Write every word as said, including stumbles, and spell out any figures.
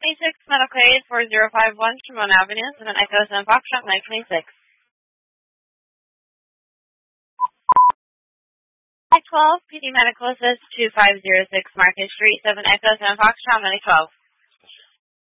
twenty-six, medical aid four zero five one, Shimon Avenue, seven Echo seven Foxtrot, nine twenty-six. twelve, P D Medical Assist two five zero six, Market Street, seven Echo seven Foxtrot, nine twelve.